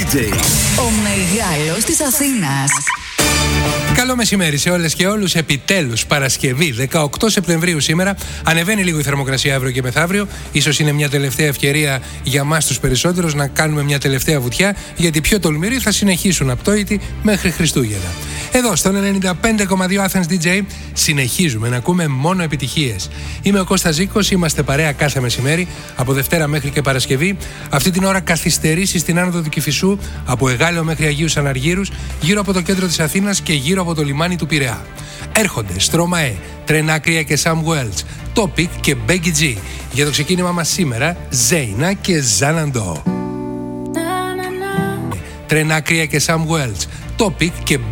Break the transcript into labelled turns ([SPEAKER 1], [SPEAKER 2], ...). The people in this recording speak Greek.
[SPEAKER 1] DJ.
[SPEAKER 2] Ο μεγάλος της Αθήνας.
[SPEAKER 3] Καλό μεσημέρι σε όλες και όλους. Επιτέλους, Παρασκευή 18 Σεπτεμβρίου σήμερα. Ανεβαίνει λίγο η θερμοκρασία αύριο και μεθαύριο. Ίσως είναι μια τελευταία ευκαιρία για μας τους περισσότερους να κάνουμε μια τελευταία βουτιά, γιατί πιο τολμηροί θα συνεχίσουν απτόητοι μέχρι Χριστούγεννα. Εδώ στον 95,2 Athens DJ συνεχίζουμε να ακούμε μόνο επιτυχίες. Είμαι ο Κώστας Ζήκος, είμαστε παρέα κάθε μεσημέρι από Δευτέρα μέχρι και Παρασκευή. Αυτή την ώρα καθυστερήσει στην άνοδο του Κηφισού από Εγάλεο μέχρι Αγίους Αναργύρους, γύρω από το κέντρο της Αθήνας και γύρω από το λιμάνι του Πειραιά. Έρχονται Στρωμαέ, Τρενάκρια και Sam Wells, Topic και Becky G. Για το ξεκίνημα μας σήμερα, Ζέινα και Ζαναντό. Τρενάκρια και Sam Wells, Topic και